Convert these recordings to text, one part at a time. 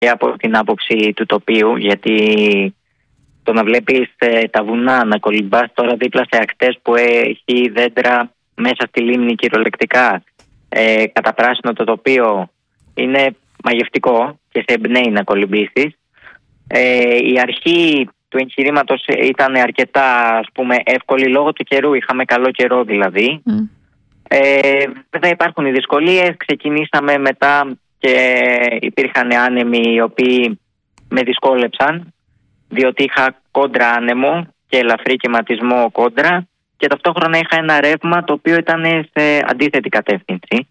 και από την άποψη του τοπίου, γιατί το να βλέπεις τα βουνά να κολυμπάς τώρα δίπλα σε ακτές που έχει δέντρα μέσα στη λίμνη κυριολεκτικά, καταπράσινο το τοπίο, είναι μαγευτικό και σε εμπνέει να κολυμπήσεις. Η αρχή του εγχειρήματος ήταν αρκετά, ας πούμε, εύκολη λόγω του καιρού. Είχαμε καλό καιρό δηλαδή. Βέβαια υπάρχουν οι δυσκολίες. Ξεκινήσαμε μετά και υπήρχαν άνεμοι οι οποίοι με δυσκόλεψαν, διότι είχα κόντρα άνεμο και ελαφρύ κυματισμό κόντρα, και ταυτόχρονα είχα ένα ρεύμα το οποίο ήταν σε αντίθετη κατεύθυνση,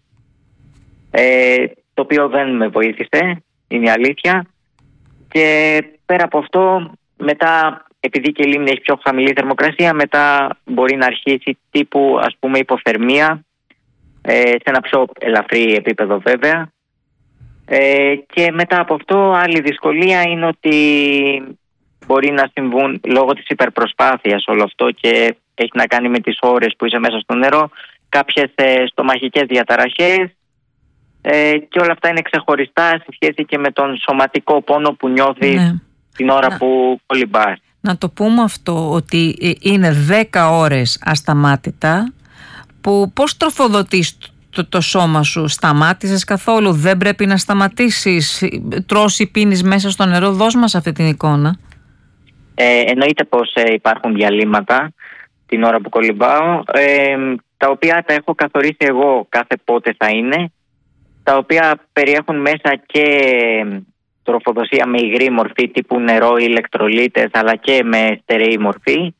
το οποίο δεν με βοήθησε, είναι η αλήθεια. Και πέρα από αυτό, μετά, επειδή και η λίμνη έχει πιο χαμηλή θερμοκρασία, μετά μπορεί να αρχίσει τύπου, ας πούμε, υποθερμία, σε ένα πιο ελαφρύ επίπεδο βέβαια. Και μετά από αυτό, άλλη δυσκολία είναι ότι μπορεί να συμβούν λόγω της υπερπροσπάθειας όλο αυτό, και έχει να κάνει με τις ώρες που είσαι μέσα στο νερό, κάποιες στομαχικές διαταραχές, και όλα αυτά είναι ξεχωριστά σε σχέση και με τον σωματικό πόνο που νιώθεις την ώρα που κολυμπάς. Να το πούμε αυτό, ότι είναι 10 ώρες ασταμάτητα, που πώς τροφοδοτείς το σώμα σου? Σταμάτησες καθόλου? Δεν πρέπει να σταματήσεις? Τρως ή πίνεις μέσα στο νερό? Δώσ' μας αυτή την εικόνα. Εννοείται πως υπάρχουν διαλύματα την ώρα που κολυμπάω, τα οποία τα έχω καθορίσει εγώ κάθε πότε θα είναι, τα οποία περιέχουν μέσα και τροφοδοσία με υγρή μορφή τύπου νερό ή ηλεκτρολίτες, αλλά και με στερεή μορφή,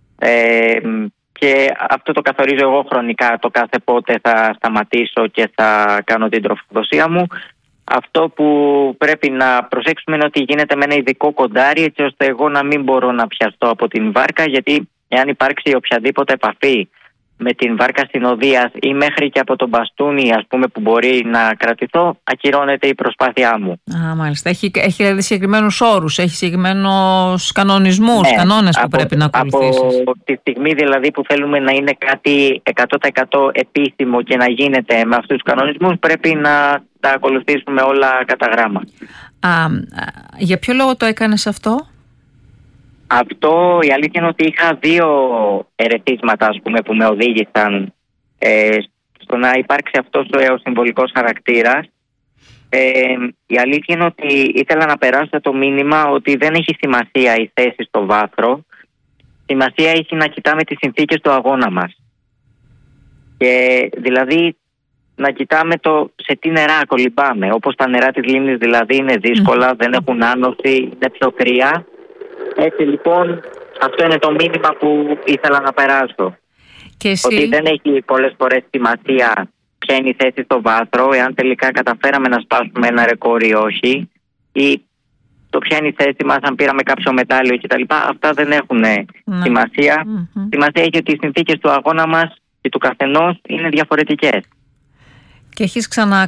και αυτό το καθορίζω εγώ χρονικά, το κάθε πότε θα σταματήσω και θα κάνω την τροφοδοσία μου. Αυτό που πρέπει να προσέξουμε είναι ότι γίνεται με ένα ειδικό κοντάρι, έτσι ώστε εγώ να μην μπορώ να πιαστώ από την βάρκα, γιατί εάν υπάρξει οποιαδήποτε επαφή με την βάρκα συνοδείας ή μέχρι και από τον μπαστούνι, ας πούμε, που μπορεί να κρατηθώ, ακυρώνεται η προσπάθειά μου. Μάλιστα. Έχει δηλαδή συγκεκριμένους όρους, έχει συγκεκριμένους κανονισμούς, κανόνες που πρέπει να ακολουθήσεις. Από τη στιγμή δηλαδή που θέλουμε να είναι κάτι 100% επίσημο και να γίνεται με αυτούς τους κανονισμούς, πρέπει να τα ακολουθήσουμε όλα κατά γράμμα. Για ποιο λόγο το έκανες αυτό? Αυτό, η αλήθεια είναι ότι είχα 2 ερεθίσματα, ας πούμε, που με οδήγησαν στο να υπάρξει αυτός ο συμβολικός χαρακτήρας. Η αλήθεια είναι ότι ήθελα να περάσω το μήνυμα ότι δεν έχει σημασία η θέση στο βάθρο. Σημασία έχει να κοιτάμε τις συνθήκες του αγώνα μας. Και δηλαδή να κοιτάμε το σε τι νερά κολυμπάμε. Όπως τα νερά της λίμνης δηλαδή είναι δύσκολα, δεν έχουν άνοση, είναι πιο κρύα. Έτσι λοιπόν, αυτό είναι το μήνυμα που ήθελα να περάσω. Και εσύ... Ότι δεν έχει πολλές φορές σημασία ποια είναι η θέση στο βάθρο, εάν τελικά καταφέραμε να σπάσουμε ένα ρεκόρ ή όχι, ή το ποια είναι η θέση μας, αν πήραμε κάποιο μετάλλιο κτλ. Αυτά δεν έχουν σημασία. Σημασία έχει ότι οι συνθήκες του αγώνα μας και του καθενός είναι διαφορετικές. Και έχεις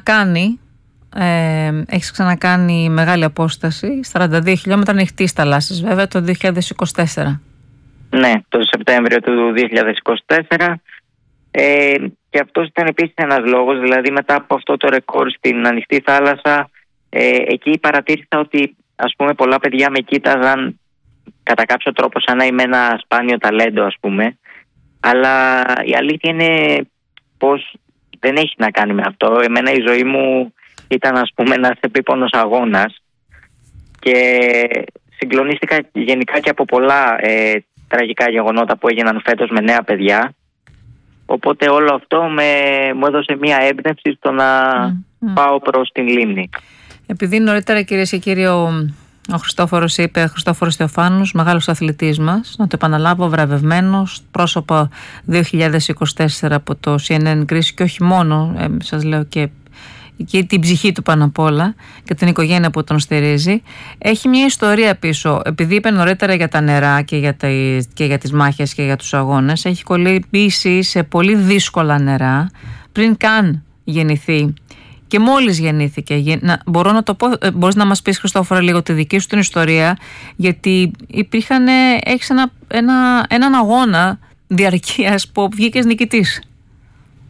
ξανακάνει μεγάλη απόσταση, 42 χιλιόμετρα ανοιχτής θαλάσσης βέβαια, το 2024. Ναι, το Σεπτέμβριο του 2024. Και αυτός ήταν επίσης ένας λόγος, δηλαδή μετά από αυτό το ρεκόρ στην ανοιχτή θάλασσα, εκεί παρατήρησα ότι, ας πούμε, πολλά παιδιά με κοίταζαν κατά κάποιο τρόπο σαν να είμαι ένα σπάνιο ταλέντο, ας πούμε. Αλλά η αλήθεια είναι πως δεν έχει να κάνει με αυτό. Εμένα η ζωή μου ήταν, ας πούμε, ένας επίπονος αγώνας και συγκλονίστηκα γενικά και από πολλά τραγικά γεγονότα που έγιναν φέτος με νέα παιδιά. Οπότε όλο αυτό μου έδωσε μία έμπνευση στο να πάω προς την λίμνη. Επειδή νωρίτερα, κυρίες και κύριοι, ο Χριστόφορος Χριστόφορος Θεοφάνους, μεγάλος αθλητής μας, να το επαναλάβω, βραβευμένος, πρόσωπο 2024 από το CNN Greece, και όχι μόνο, σας λέω και την ψυχή του πάνω απ' όλα και την οικογένεια που τον στηρίζει. Έχει μια ιστορία πίσω, επειδή είπε νωρίτερα για τα νερά και για τις μάχες και για τους αγώνες. Έχει κολυμπήσει σε πολύ δύσκολα νερά πριν καν γεννηθεί. Και μόλις γεννήθηκε, μπορώ να το πω, μπορείς να μας πεις, Χριστόφορε, λίγο τη δική σου την ιστορία, γιατί έχεις έναν αγώνα διαρκείας που βγήκες νικητής.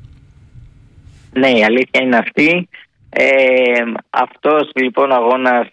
Ναι, η αλήθεια είναι αυτή. Αυτός λοιπόν ο αγώνας